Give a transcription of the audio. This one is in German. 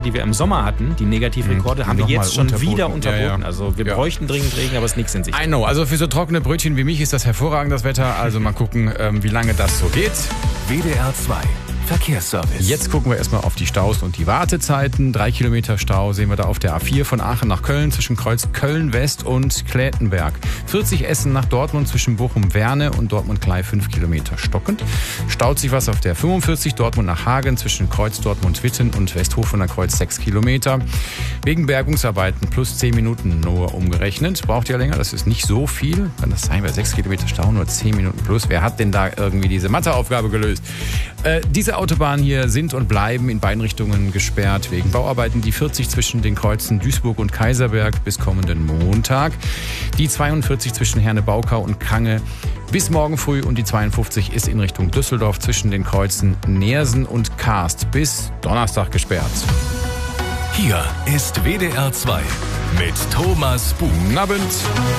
die wir im Sommer hatten, die Negativrekorde, haben wir jetzt schon wieder unterboten. Ja. Also wir bräuchten dringend Regen, aber es ist nichts in Sicht. I know, also für so trockene Brötchen wie mich ist das hervorragend, das Wetter. Also mal gucken, wie lange das so geht. WDR 2 Verkehrsservice. Jetzt gucken wir erstmal auf die Staus und die Wartezeiten. 3 Kilometer Stau sehen wir da auf der A4 von Aachen nach Köln zwischen Kreuz Köln-West und Klätenberg. 40 Essen nach Dortmund zwischen Bochum-Werne und Dortmund-Klei 5 Kilometer stockend. Staut sich was auf der 45 Dortmund nach Hagen zwischen Kreuz Dortmund-Witten und Westhofener Kreuz 6 Kilometer. Wegen Bergungsarbeiten plus 10 Minuten nur umgerechnet. Braucht ja länger, das ist nicht so viel. Kann das sein, bei 6 Kilometer Stau nur 10 Minuten plus. Wer hat denn da irgendwie diese Matheaufgabe gelöst? Diese Autobahnen hier sind und bleiben in beiden Richtungen gesperrt wegen Bauarbeiten. Die 40 zwischen den Kreuzen Duisburg und Kaiserberg bis kommenden Montag. Die 42 zwischen Herne-Baukau und Kange bis morgen früh und die 52 ist in Richtung Düsseldorf zwischen den Kreuzen Neersen und Karst bis Donnerstag gesperrt. Hier ist WDR 2 mit Thomas Buch. Guten Abend.